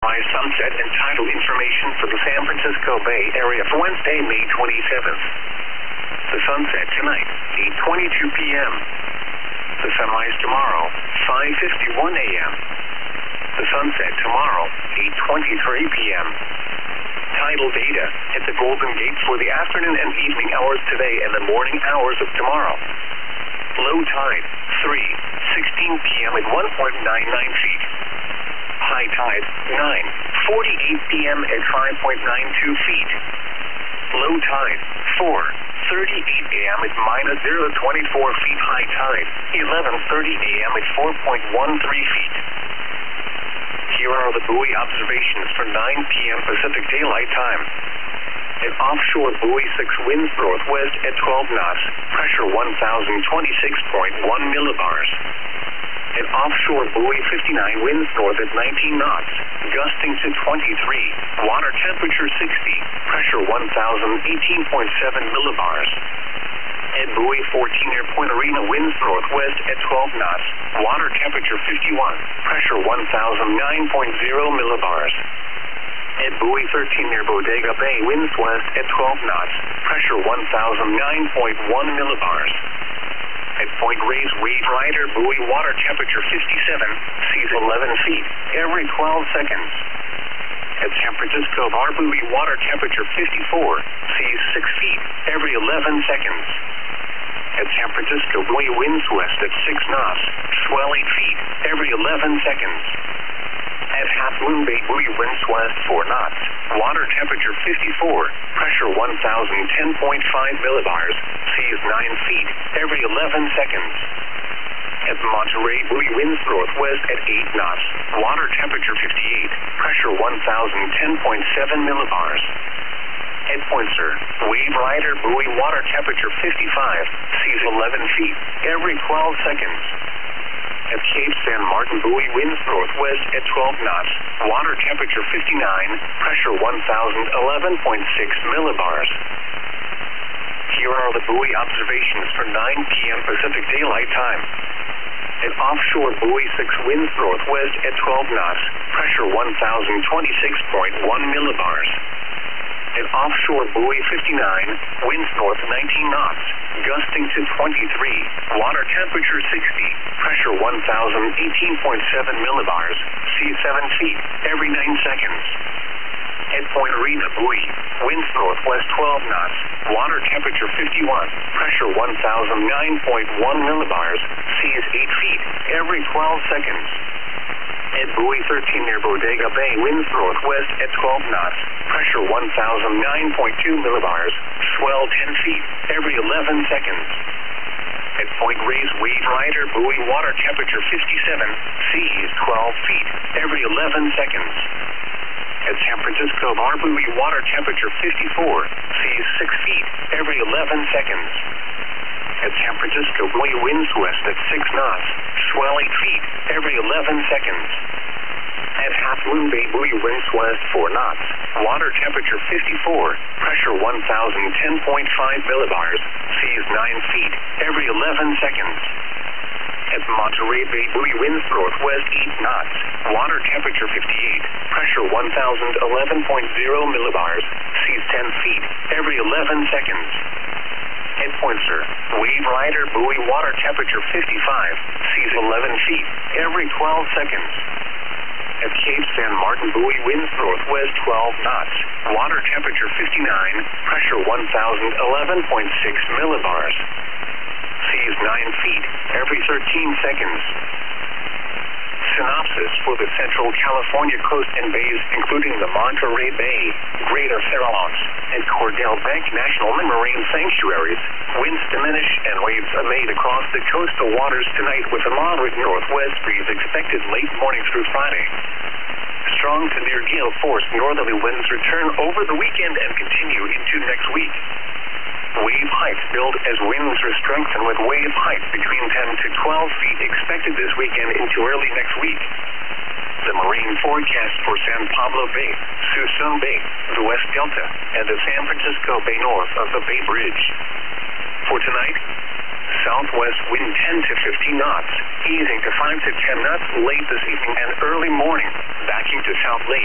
sunrise, sunset, and tidal information for the San Francisco Bay Area for Wednesday, May 27th. The sunset tonight, 8:22 p.m. The sunrise tomorrow, 5:51 a.m. The sunset tomorrow, 8:23 p.m. Tidal data at the Golden Gate for the afternoon and evening hours today and the morning hours of tomorrow. Low tide, 3:16 p.m. at 1.99 feet. High tide, 9:48 p.m. at 5.92 feet. Low tide, 4:38 a.m. at minus 0.24 feet. High tide, 11:30 a.m. at 4.13 feet. Here are the buoy observations for 9 p.m. Pacific Daylight Time. An offshore buoy 6 winds northwest at 12 knots, pressure 1,026.1 millibars. An offshore buoy 59 winds north at 19 knots, gusting to 23, water temperature 60, pressure 1,018.7 millibars. At buoy 14 near Point Arena winds northwest at 12 knots, water temperature 51, pressure 1,009.0 millibars. At buoy 13 near Bodega Bay winds west at 12 knots, pressure 1,009.1 millibars. At Point Reyes wave rider buoy water temperature 57, seas 11 feet every 12 seconds. At San Francisco Bar buoy water temperature 54, seas 6 feet every 11 seconds. At San Francisco buoy winds west at 6 knots, swell 8 feet every 11 seconds. At Half Moon Bay buoy winds west 4 knots, water temperature 54, pressure 1,010.5 millibars, seas 9 feet every 11 seconds. At Monterey buoy winds northwest at 8 knots, water temperature 58, pressure 1,010.7 millibars. At Poinsett, wave rider buoy water temperature 55, seas 11 feet every 12 seconds. At Cape San Martin buoy winds northwest at 12 knots, water temperature 59, pressure 1,011.6 millibars. Here are the buoy observations for 9 p.m. Pacific Daylight Time. An offshore buoy 6 winds northwest at 12 knots, pressure 1,026.1 millibars. An offshore buoy 59, winds north 19 knots, gusting to 23, water temperature 60, pressure 1,018.7 millibars, seas 7 feet every 9 seconds. At Point Arena buoy, winds northwest 12 knots, water temperature 51, pressure 1,009.1 millibars, seas 8 feet every 12 seconds. At buoy 13 near Bodega Bay, winds northwest at 12 knots, pressure 1,009.2 millibars, swell 10 feet every 11 seconds. At Point Reyes wave rider buoy water temperature 57, seas 12 feet every 11 seconds. At San Francisco Bar buoy water temperature 54, seas 6 feet every 11 seconds. At San Francisco buoy winds west at 6 knots, swell 8 feet every 11 seconds. At Half Moon Bay buoy winds west 4 knots, water temperature 54, pressure 1,010.5 millibars, seas 9 feet every 11 seconds. At Monterey Bay buoy winds northwest 8 knots, water temperature 58, pressure 1,011.0 millibars, seas 10 feet every 11 seconds. At Poinsett, wave rider buoy water temperature 55, seas 11 feet every 12 seconds. At Cape San Martin buoy winds northwest 12 knots, water temperature 59, pressure 1,011.6 millibars, seas 9 feet every 13 seconds. Synopsis for the Central California coast and bays, including the Monterey Bay, Greater Farallones, and Cordell Bank National Marine Sanctuaries. Winds diminish and waves are made across the coastal waters tonight with a moderate northwest breeze expected late morning through Friday. Strong to near gale force northerly winds return over the weekend and continue into next week. Wave heights build as winds are strengthened with wave heights between 10 to 12 feet expected this weekend into early next week. The marine forecast for San Pablo Bay, Suisun Bay, the West Delta, and the San Francisco Bay north of the Bay Bridge. For tonight, southwest wind 10 to 15 knots, easing to 5 to 10 knots late this evening and early morning, backing to south late.